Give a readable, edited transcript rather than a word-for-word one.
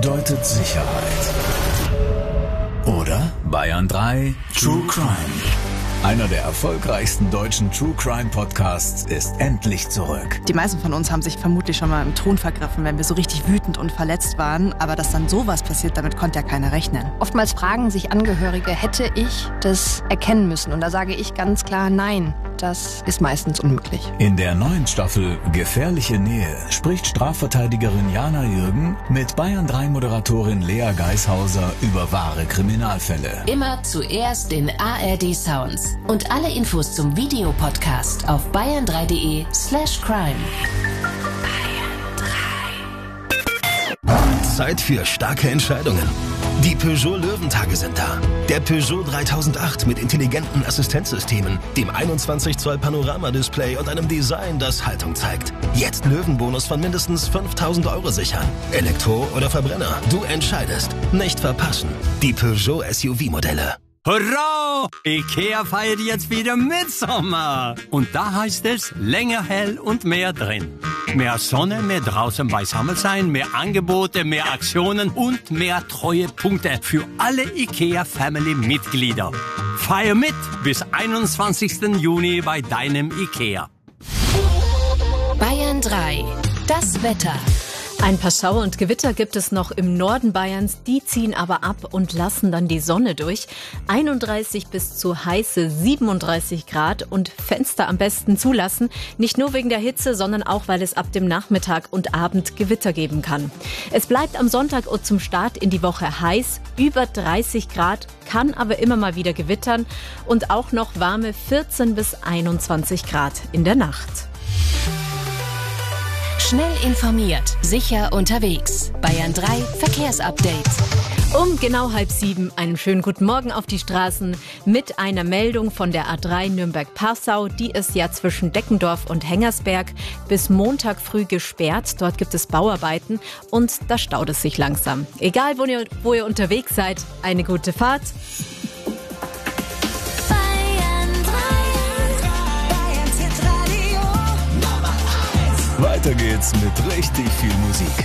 bedeutet Sicherheit. Oder? Bayern 3 True Crime. Einer der erfolgreichsten deutschen True Crime Podcasts ist endlich zurück. Die meisten von uns haben sich vermutlich schon mal im Ton vergriffen, wenn wir so richtig wütend und verletzt waren. Aber dass dann sowas passiert, damit konnte ja keiner rechnen. Oftmals fragen sich Angehörige, hätte ich das erkennen müssen? Und da sage ich ganz klar, nein, das ist meistens unmöglich. In der neuen Staffel Gefährliche Nähe spricht Strafverteidigerin Jana Jürgen mit Bayern 3 Moderatorin Lea Geishauser über wahre Kriminalfälle. Immer zuerst in ARD Sounds. Und alle Infos zum Videopodcast auf bayern3.de/crime. Zeit für starke Entscheidungen. Die Peugeot Löwentage sind da. Der Peugeot 3008 mit intelligenten Assistenzsystemen, dem 21 Zoll Panoramadisplay und einem Design, das Haltung zeigt. Jetzt Löwenbonus von mindestens 5.000 € sichern. Elektro oder Verbrenner? Du entscheidest. Nicht verpassen. Die Peugeot SUV-Modelle. Hurra! IKEA feiert jetzt wieder Mitsommer. Und da heißt es länger hell und mehr drin. Mehr Sonne, mehr draußen beisammen sein, mehr Angebote, mehr Aktionen und mehr Treuepunkte für alle IKEA-Family-Mitglieder. Feier mit bis 21. Juni bei deinem IKEA. Bayern 3. Das Wetter. Ein paar Schauer und Gewitter gibt es noch im Norden Bayerns, die ziehen aber ab und lassen dann die Sonne durch. 31 bis zu heiße 37 Grad und Fenster am besten zulassen. Nicht nur wegen der Hitze, sondern auch, weil es ab dem Nachmittag und Abend Gewitter geben kann. Es bleibt am Sonntag und zum Start in die Woche heiß, über 30 Grad, kann aber immer mal wieder gewittern und auch noch warme 14 bis 21 Grad in der Nacht. Schnell informiert, sicher unterwegs. Bayern 3 Verkehrsupdate. Um genau 6:30 einen schönen guten Morgen auf die Straßen mit einer Meldung von der A3 Nürnberg-Passau. Die ist ja zwischen Deckendorf und Hengersberg bis Montag früh gesperrt. Dort gibt es Bauarbeiten und da staut es sich langsam. Egal, wo ihr unterwegs seid, eine gute Fahrt. Weiter geht's mit richtig viel Musik.